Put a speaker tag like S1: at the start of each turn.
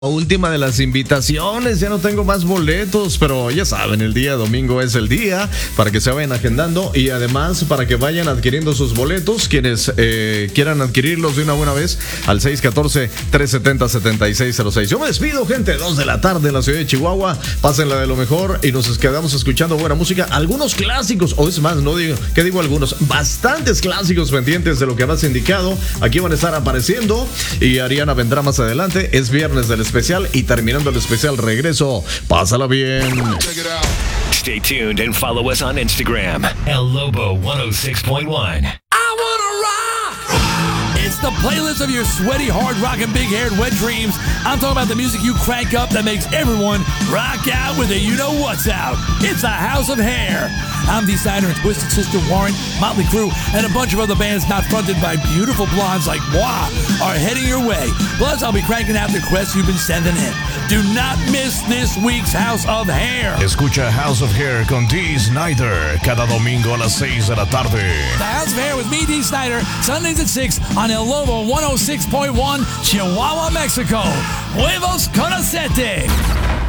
S1: Última de las invitaciones, ya no tengo más boletos, pero ya saben, el día domingo es el día para que se vayan agendando y además para que vayan adquiriendo sus boletos, quienes quieran adquirirlos de una buena vez al 614-370-7606. Yo me despido, gente, 2 de la tarde en la ciudad de Chihuahua, pásenla de lo mejor y nos quedamos escuchando buena música, algunos clásicos, o es más, no digo, ¿qué digo algunos? Bastantes clásicos pendientes de lo que más indicado, aquí van a estar apareciendo y Ariana vendrá más adelante, es viernes del especial y terminando el especial regreso. Pásala bien.
S2: Stay tuned and follow us on Instagram. El Lobo 106.1.
S3: I wanna rock! It's the playlist of your sweaty, hard rockin', big-haired wet dreams. I'm talking about the music you crank up that makes everyone rock out with a you-know-what's out. It's a house of hair. I'm Dee Snider and Twisted Sister Warrant, Motley Crue, and a bunch of other bands not fronted by beautiful blondes like moi are heading your way. Plus, I'll be cranking out the requests you've been sending in. Do not miss this week's House of Hair.
S4: Escucha House of Hair con Dee Snider cada domingo a las 6 de la tarde.
S3: The House of Hair with me, Dee Snider, Sundays at 6 on El Lobo 106.1, Chihuahua, Mexico. Huevos con acete.